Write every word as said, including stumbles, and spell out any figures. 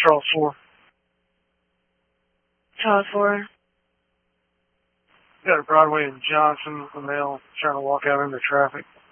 Charles four. Charles four. Got a Broadway and Johnson, a male trying to walk out into traffic.